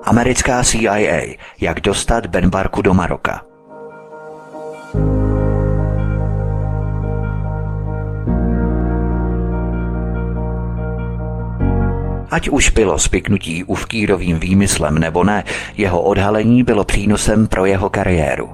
Americká CIA, jak dostat Benbarku do Maroka. Ať už bylo spiknutí Ufkírovým výmyslem nebo ne, jeho odhalení bylo přínosem pro jeho kariéru.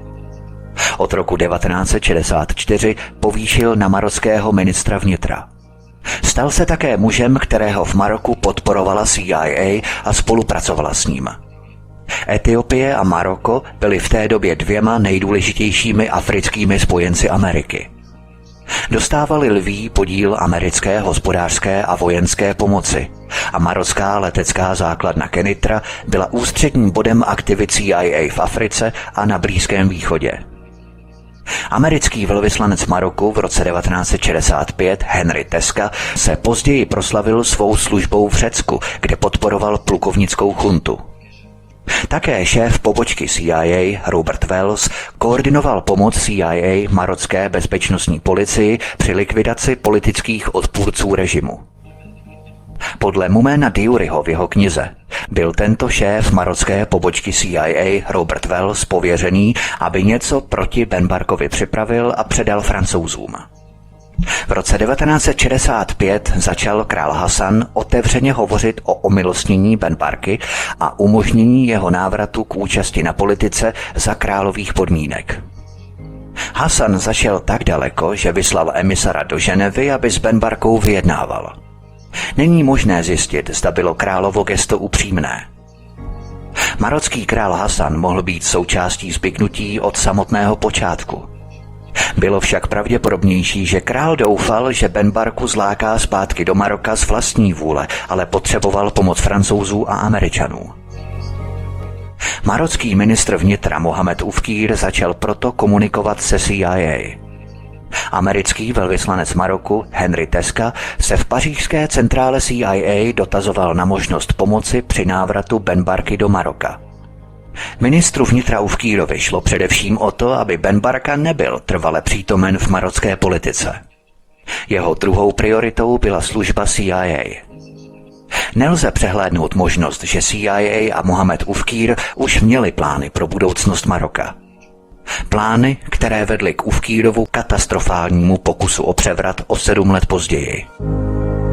Od roku 1964 povýšil na marockého ministra vnitra. Stal se také mužem, kterého v Maroku podporovala CIA a spolupracovala s ním. Etiopie a Maroko byly v té době dvěma nejdůležitějšími africkými spojenci Ameriky. Dostávali lví podíl americké hospodářské a vojenské pomoci a marocká letecká základna Kenitra byla ústředním bodem aktivit CIA v Africe a na Blízkém východě. Americký velvyslanec Maroku v roce 1965 Henry Teska se později proslavil svou službou v Řecku, kde podporoval plukovnickou chuntu. Také šéf pobočky CIA Robert Wells koordinoval pomoc CIA marocké bezpečnostní policii při likvidaci politických odpůrců režimu. Podle Mumena Diuriho v jeho knize byl tento šéf marocké pobočky CIA Robert Wells pověřený, aby něco proti Benbarkovi připravil a předal Francouzům. V roce 1965 začal král Hasan otevřeně hovořit o omilostnění Benbarky a umožnění jeho návratu k účasti na politice za králových podmínek. Hasan zašel tak daleko, že vyslal emisara do Ženevy, aby s Benbarkou vyjednával. Není možné zjistit, zda bylo královo gesto upřímné. Marocký král Hasan mohl být součástí spiknutí od samotného počátku. Bylo však pravděpodobnější, že král doufal, že Benbarku zláká zpátky do Maroka z vlastní vůle, ale potřeboval pomoc Francouzů a Američanů. Marocký ministr vnitra Mohamed Ufkír začal proto komunikovat se CIA. Americký velvyslanec Maroku Henry Teska se v pařížské centrále CIA dotazoval na možnost pomoci při návratu Benbarky do Maroka. Ministru vnitra Ufkírovi šlo především o to, aby Benbarka nebyl trvale přítomen v marocké politice. Jeho druhou prioritou byla služba CIA. Nelze přehlédnout možnost, že CIA a Mohamed Ufkír už měli plány pro budoucnost Maroka. Plány, které vedly k Ufkírovu katastrofálnímu pokusu o převrat o 7 let později.